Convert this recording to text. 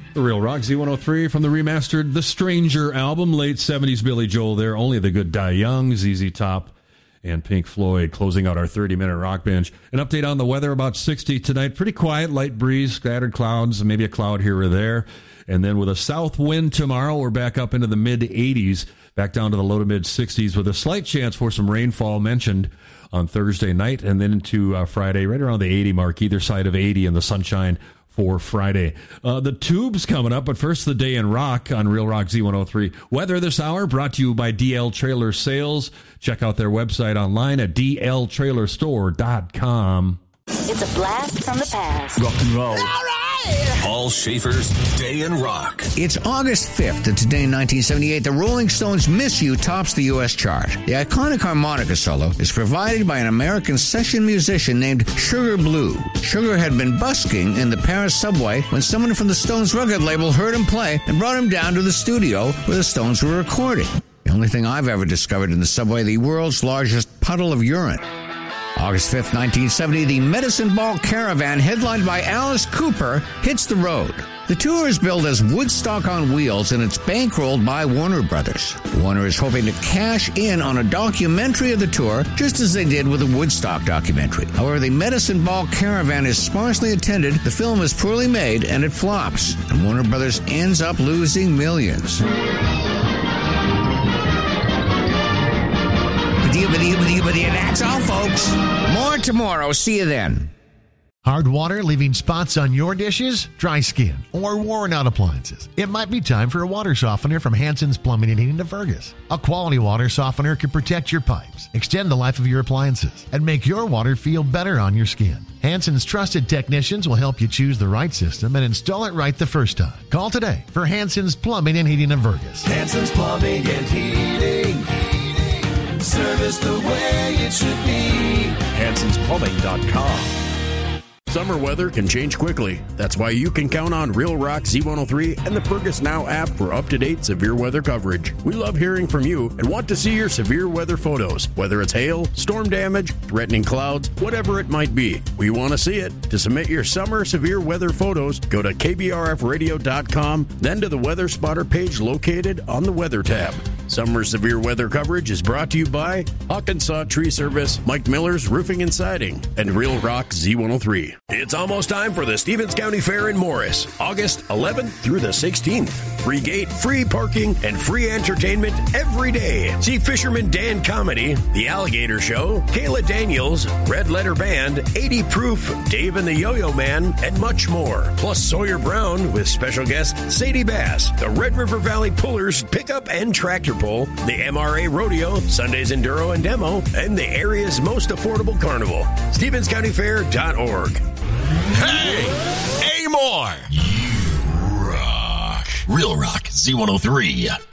The Real Rock Z103 from the remastered The Stranger album. Late 70s Billy Joel there. Only the Good Die Young, ZZ Top, and Pink Floyd closing out our 30-minute rock bench. An update on the weather, about 60 tonight. Pretty quiet, light breeze, scattered clouds, maybe a cloud here or there. And then with a south wind tomorrow, we're back up into the mid-80s, back down to the low to mid-60s with a slight chance for some rainfall mentioned on Thursday night, and then into Friday, right around the 80 mark, either side of 80 in the sunshine for Friday. The Tubes coming up, but first the day in rock on Real Rock Z103. Weather this hour brought to you by DL Trailer Sales. Check out their website online at dltrailerstore.com. It's a blast from the past. Rock and roll. All right! Paul Schaefer's Day in Rock. It's August 5th, and today in 1978, the Rolling Stones' Miss You tops the U.S. chart. The iconic harmonica solo is provided by an American session musician named Sugar Blue. Sugar had been busking in the Paris subway when someone from the Stones record label heard him play and brought him down to the studio where the Stones were recording. The only thing I've ever discovered in the subway, the world's largest puddle of urine. August 5th, 1970, the Medicine Ball Caravan, headlined by Alice Cooper, hits the road. The tour is billed as Woodstock on Wheels, and it's bankrolled by Warner Brothers. Warner is hoping to cash in on a documentary of the tour, just as they did with the Woodstock documentary. However, the Medicine Ball Caravan is sparsely attended, the film is poorly made, and it flops. And Warner Brothers ends up losing millions. That's all, folks. More tomorrow. See you then. Hard water leaving spots on your dishes, dry skin, or worn out appliances. It might be time for a water softener from Hanson's Plumbing and Heating of Fergus. A quality water softener can protect your pipes, extend the life of your appliances, and make your water feel better on your skin. Hanson's trusted technicians will help you choose the right system and install it right the first time. Call today for Hanson's Plumbing and Heating of Fergus. Hanson's Plumbing and Heating. Service the way it should be. Hanson'sPlumbing.com. Summer weather can change quickly. That's why you can count on Real Rock Z103 and the Fergus Now app for up-to-date severe weather coverage. We love hearing from you and want to see your severe weather photos, whether it's hail, storm damage, threatening clouds, whatever it might be. We want to see it. To submit your summer severe weather photos, go to kbrfradio.com, then to the Weather Spotter page located on the Weather tab. Summer severe weather coverage is brought to you by Hawkinsaw Tree Service, Mike Miller's Roofing and Siding, and Real Rock Z103. It's almost time for the Stevens County Fair in Morris, August 11th through the 16th. Free gate, free parking, and free entertainment every day. See Fisherman Dan Comedy, The Alligator Show, Kayla Daniels, Red Letter Band, 80 Proof, Dave and the Yo-Yo Man, and much more. Plus Sawyer Brown with special guest Sadie Bass, the Red River Valley Pullers Pickup and Tractor Pull, the MRA Rodeo, Sundays Enduro and Demo, and the area's most affordable carnival. StevensCountyFair.org. Hey! Amor! You rock. Real Rock Z103.